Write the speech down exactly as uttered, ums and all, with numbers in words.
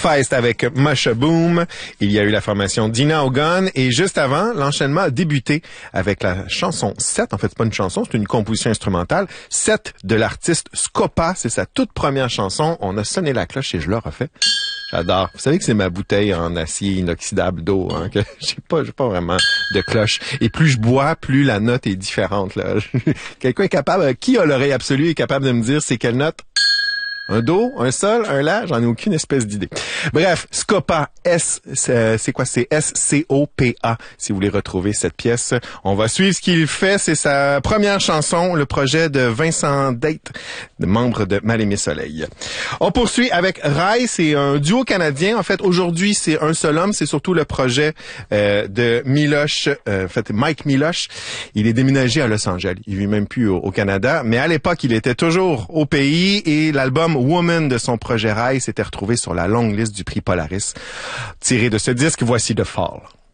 Feist avec Musha Boom. Il y a eu la formation Dina Ogun. Et juste avant, l'enchaînement a débuté avec la chanson sept. En fait, c'est pas une chanson, c'est une composition instrumentale. sept de l'artiste Scopa. C'est sa toute première chanson. On a sonné la cloche et je le refais. J'adore. Vous savez que c'est ma bouteille en acier inoxydable d'eau, hein, que j'ai pas, j'ai pas vraiment de cloche. Et plus je bois, plus la note est différente, là. Quelqu'un est capable, qui a l'oreille absolue est capable de me dire c'est quelle note? Un do, un sol, un la, j'en ai aucune espèce d'idée. Bref, Scopa, S, c'est, c'est quoi? C'est S C O P A, si vous voulez retrouver cette pièce. On va suivre ce qu'il fait. C'est sa première chanson, le projet de Vincent Date, membre de Mal-Aimé Soleil. On poursuit avec Rai, c'est un duo canadien. En fait, aujourd'hui, c'est un seul homme. C'est surtout le projet euh, de Miloche, euh, en fait, Mike Miloche. Il est déménagé à Los Angeles. Il vit même plus au, au Canada. Mais à l'époque, il était toujours au pays et l'album Woman de son projet Rai s'était retrouvé sur la longue liste du prix Polaris. Tiré de ce disque, voici The Fall.